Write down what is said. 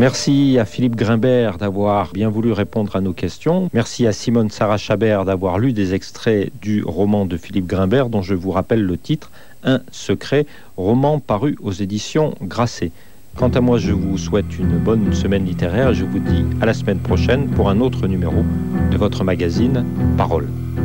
Merci à Philippe Grimbert d'avoir bien voulu répondre à nos questions. Merci à Simone Sarah Chabert d'avoir lu des extraits du roman de Philippe Grimbert, dont je vous rappelle le titre, Un secret, roman paru aux éditions Grasset. Quant à moi, je vous souhaite une bonne semaine littéraire et je vous dis à la semaine prochaine pour un autre numéro de votre magazine Parole.